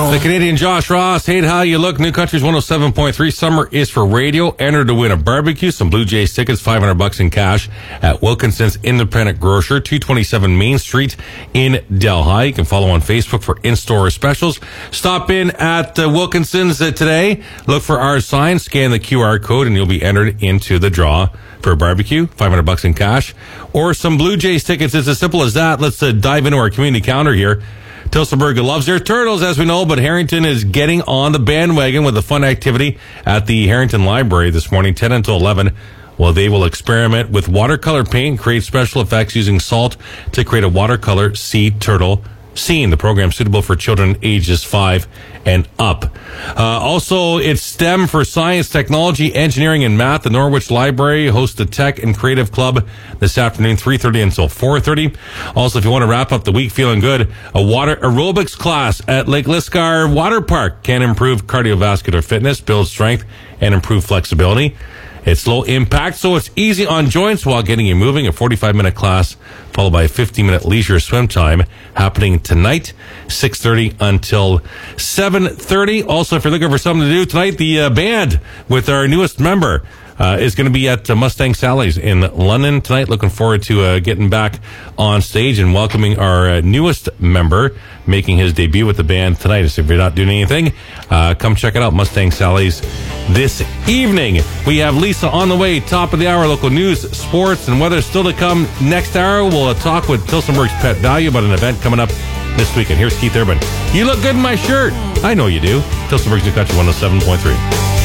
The Canadian Josh Ross. Hate how you look. New Country's 107.3. Summer is for radio. Enter to win a barbecue, some Blue Jays tickets, $500 in cash at Wilkinson's Independent Grocer, 227 Main Street in Delhi. You can follow on Facebook for in-store specials. Stop in at Wilkinson's today. Look for our sign, scan the QR code, and you'll be entered into the draw for a barbecue, $500 in cash, or some Blue Jays tickets. It's as simple as that. Let's dive into our community calendar here. Tillsonburg loves their turtles, as we know, but Harrington is getting on the bandwagon with a fun activity at the Harrington Library this morning, 10 until 11. Well, they will experiment with watercolor paint and create special effects using salt to create a watercolor sea turtle scene. The program suitable for children ages 5 and up. Also, it's STEM for science, technology, engineering, and math. The Norwich Library hosts the Tech and Creative Club this afternoon, 3:30 until 4:30. Also, if you want to wrap up the week feeling good, a water aerobics class at Lake Liscar Water Park can improve cardiovascular fitness, build strength, and improve flexibility. It's low impact, so it's easy on joints while getting you moving. A 45-minute class followed by a 15-minute leisure swim time happening tonight, 6:30 until 7:30. Also, if you're looking for something to do tonight, the band with our newest member is going to be at Mustang Sally's in London tonight. Looking forward to getting back on stage and welcoming our newest member, making his debut with the band tonight. So if you're not doing anything, come check it out, Mustang Sally's this evening. We have Lisa on the way, top of the hour, local news, sports, and weather still to come. Next hour, we'll talk with Tillsonburg's Pet Value about an event coming up this weekend. Here's Keith Urban. You look good in my shirt. I know you do. Tillsonburg's New Country 107.3.